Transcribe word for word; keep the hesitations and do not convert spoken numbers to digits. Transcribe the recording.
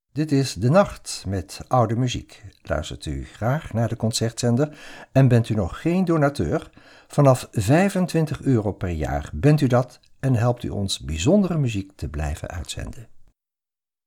Dit is De Nacht met oude muziek. Luistert u graag naar de Concertzender en bent u nog geen donateur? Vanaf vijfentwintig euro per jaar bent u dat en helpt u ons bijzondere muziek te blijven uitzenden.